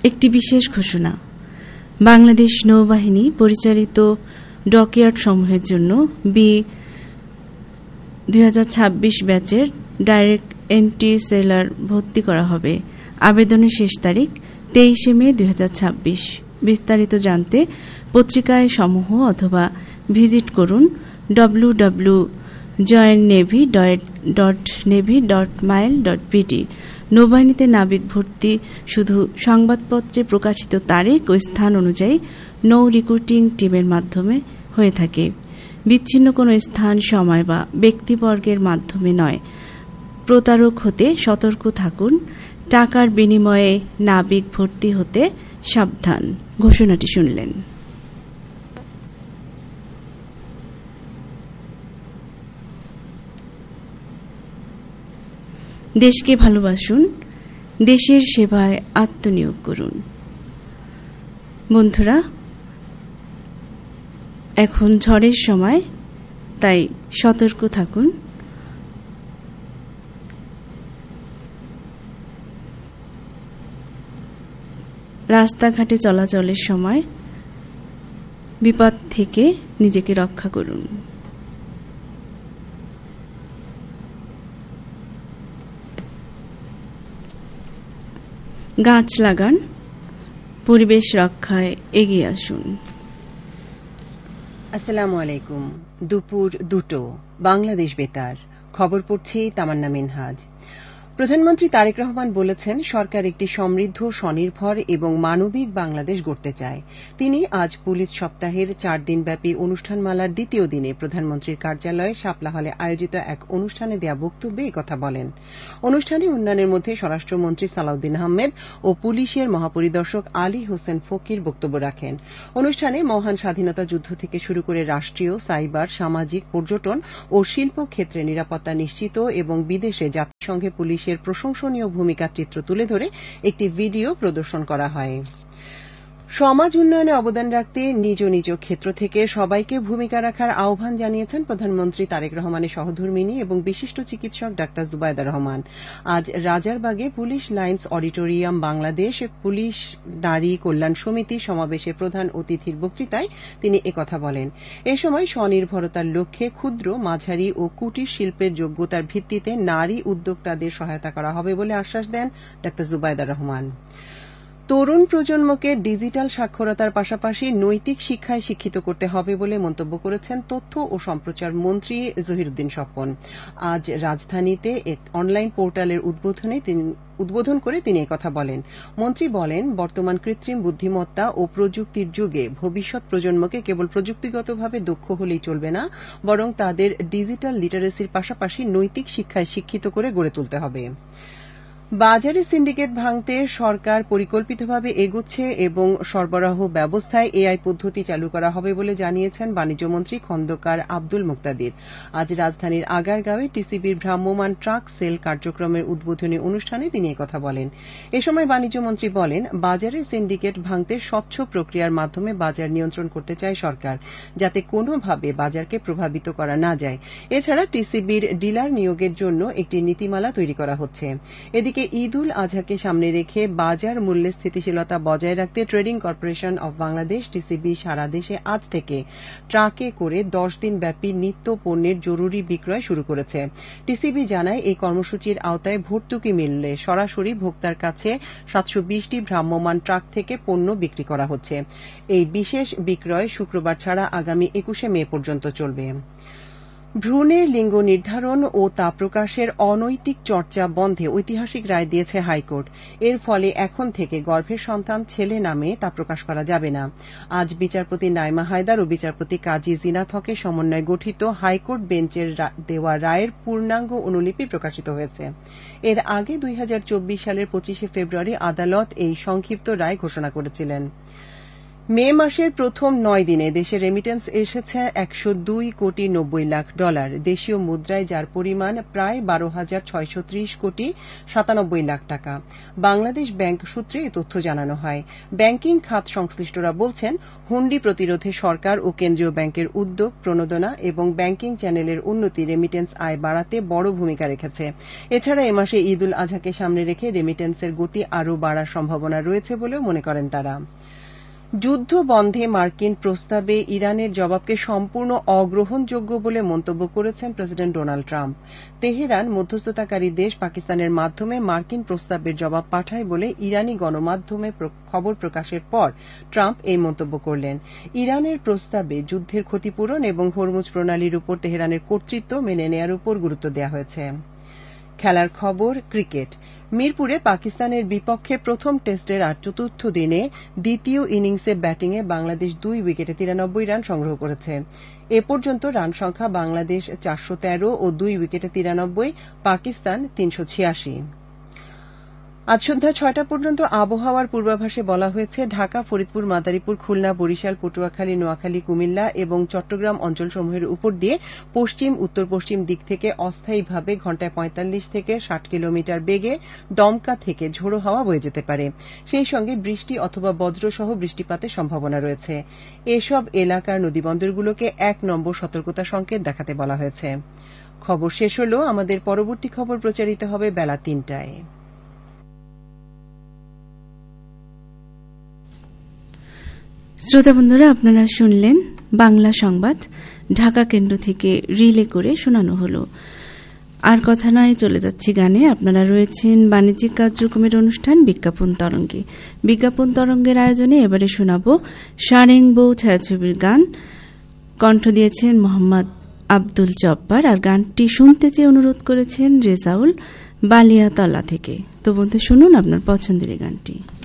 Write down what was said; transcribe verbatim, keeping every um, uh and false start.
একটি বিশেষ ঘোষণা। বাংলাদেশ নৌবাহিনী পরিচালিত ডকইয়ার্ড সমূহের জন্য বি দুই হাজার ছাব্বিশ ব্যাচের ডাইরেক্ট এন্ট্রি সেলার ভর্তি করা হবে। আবেদনের শেষ তারিখ তেইশে মে দুই হাজার ছাব্বিশ। বিস্তারিত জানতে পত্রিকায় সমূহ অথবা ভিজিট করুন W W W dot joint navy dot navy dot mile dot BD. নৌবাহিনীতে নাবিক ভর্তি শুধু সংবাদপত্রে প্রকাশিত তারিখ ও স্থান অনুযায়ী নৌ রিক্রুটিং টিমের মাধ্যমে হয়ে থাকে। বিচ্ছিন্ন কোনো স্থান, সময় বা ব্যক্তিবর্গের মাধ্যমে নয়। প্রতারক হতে সতর্ক থাকুন। টাকার বিনিময়ে নাবিক ভর্তি হতে সাবধান। ঘোষণাটি শুনলেন। দেশকে ভালোবাসুন, দেশের সেবায় আত্মনিয়োগ করুন। বন্ধুরা, এখন ঝড়ের সময়, তাই সতর্ক থাকুন। রাস্তাঘাটে চলাচলের সময় বিপদ থেকে নিজেকে রক্ষা করুন। গাছ লাগান, পরিবেশ রক্ষায় এগিয়ে আসুন। আসসালামু আলাইকুম। দুপুর দুটো, বাংলাদেশ বেতার খবর পড়ছি তামান্না মিনহাজ। প্রধানমন্ত্রী তারেক রহমান বলেছেন, সরকার একটি সমৃদ্ধ, স্বনির্ভর এবং মানবিক বাংলাদেশ গড়তে চায়। তিনি আজ পুলিশ সপ্তাহের চার দিনব্যাপী অনুষ্ঠানমালার দ্বিতীয় দিনে প্রধানমন্ত্রীর কার্যালয়ে শাপলা হলে আয়োজিত এক অনুষ্ঠানে দেয়া বক্তব্যে একথা বলেন। অনুষ্ঠানে অন্যান্যের মধ্যে স্বরাষ্ট্রমন্ত্রী সালাউদ্দিন আহমেদ ও পুলিশের মহাপরিদর্শক আলী হোসেন ফকির বক্তব্য রাখেন। অনুষ্ঠানে মহান স্বাধীনতা যুদ্ধ থেকে শুরু করে রাষ্ট্রীয়, সাইবার, সামাজিক, পর্যটন ও শিল্প ক্ষেত্রে নিরাপত্তা নিশ্চিত এবং বিদেশে জাতিসংঘে পুলিশ এর প্রশংসনীয় ভূমিকার চিত্র তুলে ধরে একটি ভিডিও প্রদর্শন করা হয়। সমাজ উন্নয়নে অবদান রাখতে নিজ নিজ ক্ষেত্র থেকে সবাইকে ভূমিকা রাখার আহ্বান জানিয়েছেন প্রধানমন্ত্রী তারেক রহমানের সহধর্মিণী এবং বিশিষ্ট চিকিৎসক ডাক্তার জুবাইদা রহমান। আজ রাজারবাগে police lines auditorium Bangladesh police নারী কল্যাণ সমিতি সমাবেশে প্রধান অতিথির বক্তৃতায় তিনি একথা বলেন। এ সময় স্বনির্ভরতার লক্ষ্যে ক্ষুদ্র, মাঝারি ও কুটির শিল্পের যোগ্যতার ভিত্তিতে নারী উদ্যোক্তাদের সহায়তা করা হবে বলে আশ্বাস দেন ডাক্তার জুবাইদা রহমান। তরুণ প্রজন্মকে ডিজিটাল সাক্ষরতার পাশাপাশি নৈতিক শিক্ষায় শিক্ষিত করতে হবে বলে মন্তব্য করেছেন তথ্য ও সম্প্রচার মন্ত্রী জহিরুদ্দিন স্বপন। আজ রাজধানীতে এক অনলাইন পোর্টালের উদ্বোধন করে তিনি একথা বলেন। মন্ত্রী বলেন, বর্তমান কৃত্রিম বুদ্ধিমত্তা ও প্রযুক্তির যুগে ভবিষ্যৎ প্রজন্মকে কেবল প্রযুক্তিগতভাবে দক্ষ হলেই চলবে না, বরং তাদের ডিজিটাল লিটারেসির পাশাপাশি নৈতিক শিক্ষায় শিক্ষিত করে গড়ে তুলতে হবে। বাজারে সিন্ডিকেট ভাঙতে সরকার পরিকল্পিতভাবে এগোচ্ছে এবং সরবরাহ ব্যবস্থায় এআই পদ্ধতি চালু করা হবে বলে জানিয়েছেন বাণিজ্যমন্ত্রী খন্দকার আব্দুল মুক্তাদির। আজ রাজধানীর আগারগাঁওয়ে টিসিবির ভ্রাম্যমাণ ট্রাক সেল কার্যক্রমের উদ্বোধনী অনুষ্ঠানে তিনি একথা বলেন। এ সময় বাণিজ্যমন্ত্রী বলেন, বাজারে সিন্ডিকেট ভাঙতে স্বচ্ছ প্রক্রিয়ার মাধ্যমে বাজার নিয়ন্ত্রণ করতে চায় সরকার, যাতে কোনোভাবে বাজারকে প্রভাবিত করা না যায়। এছাড়া টিসিবির ডিলার নিয়োগের জন্য একটি নীতিমালা তৈরি করা হচ্ছে। এদিকে ঈদ উল আজহাকে সামনে রেখে বাজার মূল্যে স্থিতিশীলতা বজায় রাখতে trading corporation of Bangladesh TCB সারা দেশে আজ থেকে ট্রাকে করে দশ দিন ব্যাপী নিত্য পণ্যের জরুরি বিক্রয় শুরু করেছে। টিসিবি জানায়, এই কর্মসূচির আওতায় ভর্তুকি মূল্যে সরাসরি ভোক্তার কাছে সাতশো বিশটি ভ্রাম্যমাণ ট্রাক থেকে পণ্য বিক্রি করা হচ্ছে। এই বিশেষ বিক্রয় শুক্রবার ছাড়া আগামী একুশে মে পর্যন্ত চলবে। ভ্রূণের লিঙ্গ নির্ধারণ ও তা প্রকাশের অনৈতিক চর্চা বন্ধে ঐতিহাসিক রায় দিয়েছে হাইকোর্ট। এর ফলে এখন থেকে গর্ভের সন্তান ছেলে নামে তা প্রকাশ করা যাবে না। আজ বিচারপতি নাইমা হায়দার ও বিচারপতি কাজী জিনাত হকের সমন্বয়ে গঠিত হাইকোর্ট বেঞ্চের দেওয়া রায়ের পূর্ণাঙ্গ অনুলিপি প্রকাশিত হয়েছে। এর আগে দুই হাজার চব্বিশ সালের পঁচিশে ফেব্রুয়ারি আদালত এই সংক্ষিপ্ত রায় ঘোষণা করেছিলেন। মে মাসের প্রথম নয় দিনে দেশে রেমিটেন্স এসেছে একশো দুই কোটি নব্বই লাখ ডলার, দেশীয় মুদ্রায় যার পরিমাণ প্রায় বারো হাজার ছয়শো ত্রিশ কোটি সাতানব্বই লাখ টাকা। বাংলাদেশ ব্যাংক সূত্রে এ তথ্য জানানো হয়। ব্যাংকিং খাত সংশ্লিষ্টরা বলছেন, হুন্ডি প্রতিরোধে সরকার ও কেন্দ্রীয় ব্যাংকের উদ্যোগ, প্রণোদনা এবং ব্যাংকিং চ্যানেলের উন্নতি রেমিটেন্স আয় বাড়াতে বড় ভূমিকা রেখেছে। এছাড়া এ মাসে ঈদ উল আজহাকে সামনে রেখে রেমিটেন্সের গতি আরও বাড়ার সম্ভাবনা রয়েছে বলেও মনে করেন তারা। যুদ্ধ বন্ধে মার্কিন প্রস্তাবে ইরানের জবাবকে সম্পূর্ণ অগ্রহণযোগ্য বলে মন্তব্য করেছেন প্রেসিডেন্ট ডোনাল্ড ট্রাম্প। তেহরান মধ্যস্থতাকারী দেশ পাকিস্তানের মাধ্যমে মার্কিন প্রস্তাবের জবাব পাঠায় বলে ইরানি গণমাধ্যমে খবর প্রকাশের পর ট্রাম্প এই মন্তব্য করলেন। ইরানের প্রস্তাবে যুদ্ধের ক্ষতিপূরণ এবং হরমুজ প্রণালীর উপর তেহরানের কর্তৃত্ব মেনে নেয়ার উপর গুরুত্ব দেওয়া হয়েছে। খেলার খবর, ক্রিকেট। মিরপুরে পাকিস্তানের বিপক্ষে প্রথম টেস্টের আজ চতুর্থ দিনে দ্বিতীয় ইনিংসে ব্যাটিংয়ে বাংলাদেশ দুই উইকেটে তিরানব্বই রান সংগ্রহ করেছে। এ পর্যন্ত রান সংখ্যা বাংলাদেশ চারশো তেরো ও দুই উইকেটে তিরানব্বই, পাকিস্তান তিনশো ছিয়াশি। আজ সন্ধ্যা ছয়টা পর্যন্ত আবহাওয়ার পূর্বাভাসে বলা হয়েছে, ঢাকা, ফরিদপুর, মাদারীপুর, খুলনা, বরিশাল, পটুয়াখালী, নোয়াখালী, কুমিল্লা এবং চট্টগ্রাম অঞ্চলসমূহের উপর দিয়ে পশ্চিম উত্তর পশ্চিম দিক থেকে অস্থায়ীভাবে ঘণ্টায় পঁয়তাল্লিশ থেকে ষাট কিলোমিটার বেগে দমকা থেকে ঝোড়ো হাওয়া বয়ে যেতে পারে। সেই সঙ্গে বৃষ্টি অথবা বজ্রসহ বৃষ্টিপাতের সম্ভাবনা রয়েছে। এসব এলাকার নদীবন্দরগুলোকে এক নম্বর সতর্কতা সংকেত দেখাতে বলা হয়েছে। খবর শেষ হল। আমাদের পরবর্তী খবর প্রচারিত হবে বেলা তিনটায়। শ্রোতা বন্ধুরা, আপনারা শুনলেন বাংলা সংবাদ ঢাকা কেন্দ্র থেকে রিলে করে শোনানো হলো। আর কথা নয়, চলে যাচ্ছি গানে। আপনারা রয়েছেন বাণিজ্যিক কার্যক্রমের অনুষ্ঠান বিজ্ঞাপন তরঙ্গে। বিজ্ঞাপন তরঙ্গের আয়োজনে এবারে শোনাব সারেং বউ ছায়াছবির গান। কণ্ঠ দিয়েছেন মোহাম্মদ আব্দুল জব্বার, আর গানটি শুনতে চেয়ে অনুরোধ করেছেন রেজাউল বালিয়াতলা থেকে। তো বন্ধু, শুনুন আপনার পছন্দের এই গানটি।